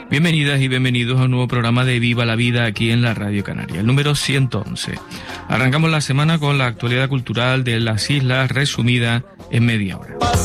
Bienvenidas y bienvenidos a un nuevo programa de Viva la Vida aquí en la Radio Canaria, el número 111. Arrancamos la semana con la actualidad cultural de las islas resumida en media hora.